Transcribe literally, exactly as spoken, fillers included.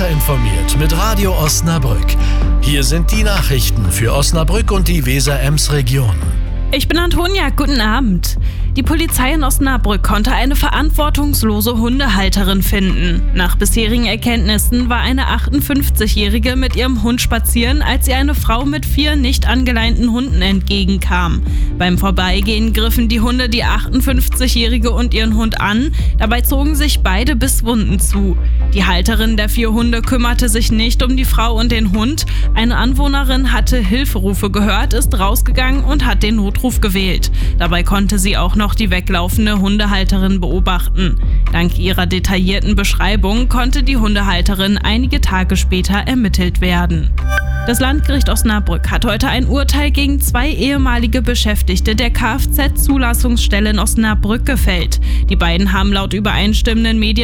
Besser informiert mit Radio Osnabrück. Hier sind die Nachrichten für Osnabrück und die Weser-Ems-Region. Ich bin Antonia, guten Abend. Die Polizei in Osnabrück konnte eine verantwortungslose Hundehalterin finden. Nach bisherigen Erkenntnissen war eine achtundfünfzigjährige mit ihrem Hund spazieren, als ihr eine Frau mit vier nicht angeleinten Hunden entgegenkam. Beim Vorbeigehen griffen die Hunde die achtundfünfzigjährige und ihren Hund an, dabei zogen sich beide Bisswunden zu. Die Halterin der vier Hunde kümmerte sich nicht um die Frau und den Hund. Eine Anwohnerin hatte Hilferufe gehört, ist rausgegangen und hat den Notruf gewählt. Dabei konnte sie auch noch die weglaufende Hundehalterin beobachten. Dank ihrer detaillierten Beschreibung konnte die Hundehalterin einige Tage später ermittelt werden. Das Landgericht Osnabrück hat heute ein Urteil gegen zwei ehemalige Beschäftigte der Kfz-Zulassungsstelle in Osnabrück gefällt. Die beiden haben laut übereinstimmenden Medien